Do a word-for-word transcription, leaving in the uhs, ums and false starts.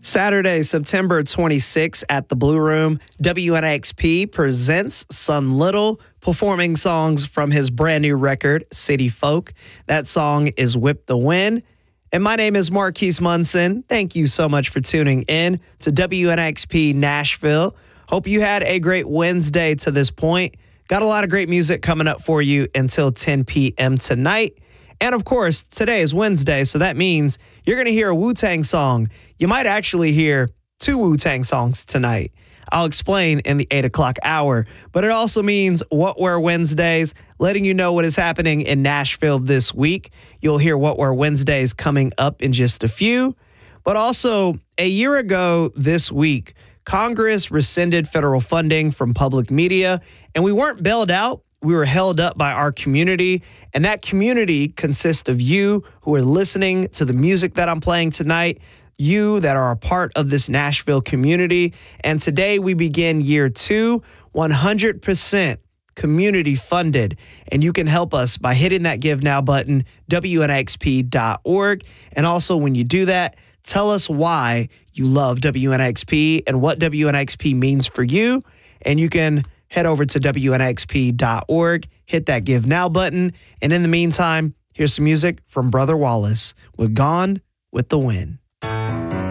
Saturday, September twenty-sixth at the Blue Room, W N X P presents Son Little, performing songs from his brand new record, City Folk. That song is Whip the Wind. And my name is Marquise Munson. Thank you so much for tuning in to W N X P Nashville. Hope you had a great Wednesday to this point. Got a lot of great music coming up for you until ten p.m. tonight. And of course, today is Wednesday, so that means you're going to hear a Wu-Tang song. You might actually hear two Wu-Tang songs tonight. I'll explain in the eight o'clock hour. But it also means What Were Wednesdays, letting you know what is happening in Nashville this week. You'll hear What Were Wednesdays coming up in just a few. But also, a year ago this week, Congress rescinded federal funding from public media, and we weren't bailed out. We were held up by our community, and that community consists of you who are listening to the music that I'm playing tonight, you that are a part of this Nashville community. And today we begin year two, one hundred percent community funded. And you can help us by hitting that Give Now button, W N X P dot org. And also when you do that, tell us why you love W N X P and what W N X P means for you. And you can head over to W N X P dot org, hit that Give Now button. And in the meantime, here's some music from Brother Wallace with Gone with the Wind.